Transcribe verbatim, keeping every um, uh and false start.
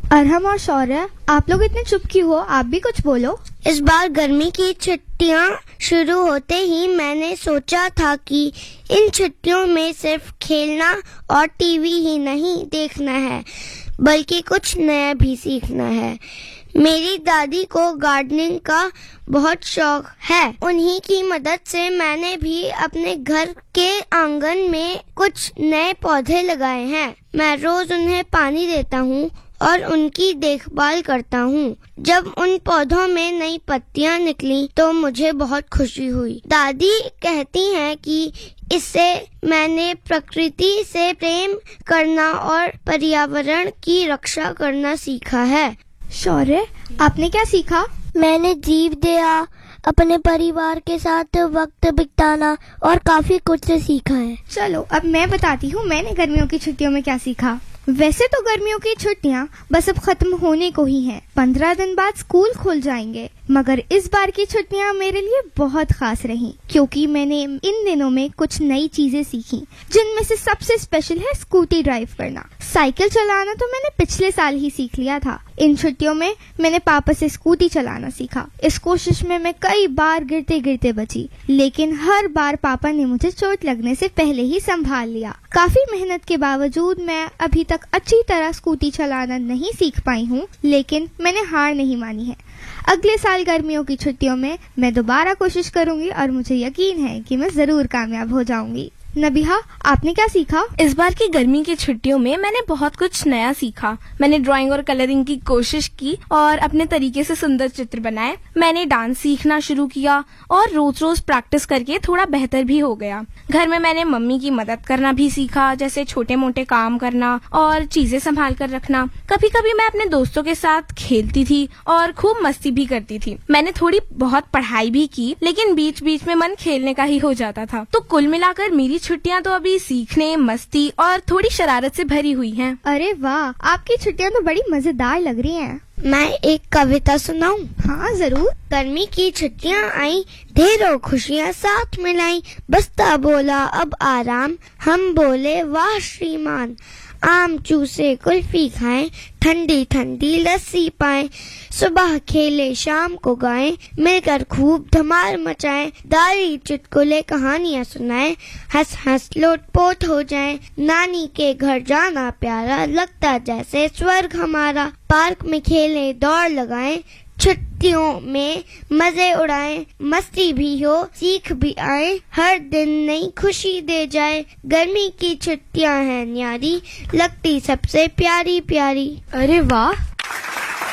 अरहम और शौर्य, आप लोग इतने चुप क्यों हो? आप भी कुछ बोलो। इस बार गर्मी की छुट्टियां शुरू होते ही मैंने सोचा था कि इन छुट्टियों में सिर्फ खेलना और टीवी ही नहीं देखना है, बल्कि कुछ नया भी सीखना है। मेरी दादी को गार्डनिंग का बहुत शौक है। उन्हीं की मदद से मैंने भी अपने घर के आंगन में कुछ नए पौधे लगाए हैं। मैं रोज उन्हें पानी देता हूँ और उनकी देखभाल करता हूँ। जब उन पौधों में नई पत्तियाँ निकली तो मुझे बहुत खुशी हुई। दादी कहती हैं कि इससे मैंने प्रकृति से प्रेम करना और पर्यावरण की रक्षा करना सीखा है। शौर्य, आपने क्या सीखा? मैंने जीव दया, अपने परिवार के साथ वक्त बिताना और काफी कुछ सीखा है। चलो अब मैं बताती हूँ मैंने गर्मियों की छुट्टियों में क्या सीखा। वैसे तो गर्मियों की छुट्टियां बस अब खत्म होने को ही हैं। पंद्रह दिन बाद स्कूल खुल जाएंगे, मगर इस बार की छुट्टियां मेरे लिए बहुत खास रहीं, क्योंकि मैंने इन दिनों में कुछ नई चीजें सीखी, जिनमें से सबसे स्पेशल है स्कूटी ड्राइव करना। साइकिल चलाना तो मैंने पिछले साल ही सीख लिया था। इन छुट्टियों में मैंने पापा से स्कूटी चलाना सीखा। इस कोशिश में मैं कई बार गिरते गिरते बची, लेकिन हर बार पापा ने मुझे चोट लगने से पहले ही संभाल लिया। काफी मेहनत के बावजूद मैं अभी तक अच्छी तरह स्कूटी चलाना नहीं सीख पाई हूँ, लेकिन मैंने हार नहीं मानी है। अगले साल गर्मियों की छुट्टियों में मैं दोबारा कोशिश करूंगी और मुझे यकीन है कि मैं जरूर कामयाब हो जाऊंगी। नबिहा, आपने क्या सीखा? इस बार की गर्मी की छुट्टियों में मैंने बहुत कुछ नया सीखा। मैंने ड्राइंग और कलरिंग की कोशिश की और अपने तरीके से सुंदर चित्र बनाए। मैंने डांस सीखना शुरू किया और रोज रोज प्रैक्टिस करके थोड़ा बेहतर भी हो गया। घर में मैंने मम्मी की मदद करना भी सीखा, जैसे छोटे मोटे काम करना और चीजें संभाल कर रखना। कभी कभी मैं अपने दोस्तों के साथ खेलती थी और खूब मस्ती भी करती थी। मैंने थोड़ी बहुत पढ़ाई भी की, लेकिन बीच बीच में मन खेलने का ही हो जाता था। तो कुल मिलाकर मेरी छुट्टियां तो अभी सीखने, मस्ती और थोड़ी शरारत से भरी हुई हैं। अरे वाह, आपकी छुट्टियां तो बड़ी मजेदार लग रही हैं। मैं एक कविता सुनाऊं? हाँ जरूर। गर्मी की छुट्टियां आई, ढेरों खुशियां साथ मिलाई। बस्ता बोला अब आराम, हम बोले वाह श्रीमान। आम चूसे कुल्फी खाएं, ठंडी ठंडी लस्सी पाएं। सुबह खेले शाम को गाएं, मिलकर खूब धमाल मचाएं। दादी चुटकुले कहानियां सुनाएं, हंस हंस लोटपोट हो जाएं। नानी के घर जाना प्यारा, लगता जैसे स्वर्ग हमारा। पार्क में खेलें, दौड़ लगाएं, छुट्टियों में मजे उड़ाएं। मस्ती भी हो, सीख भी आए, हर दिन नई खुशी दे जाए। गर्मी की छुट्टियां हैं न्यारी, लगती सबसे प्यारी प्यारी। अरे वाह,